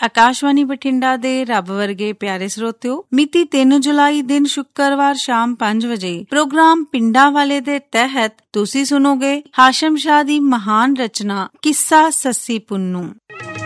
ਆਕਾਸ਼ਵਾਣੀ ਬਠਿੰਡਾ ਦੇ ਰੱਬ ਵਰਗੇ ਪਿਆਰੇ ਸਰੋਤਿਓ, ਮਿਤੀ 3 ਜੁਲਾਈ ਦਿਨ ਸ਼ੁੱਕਰਵਾਰ ਸ਼ਾਮ 5 ਵਜੇ ਪ੍ਰੋਗਰਾਮ ਪਿੰਡਾਂ ਵਾਲੇ ਦੇ ਤਹਿਤ ਤੁਸੀਂ ਸੁਣੋਗੇ ਹਾਸ਼ਮ ਸ਼ਾਹ ਦੀ ਮਹਾਨ ਰਚਨਾ ਕਿੱਸਾ ਸੱਸੀ ਪੁੰਨੂ।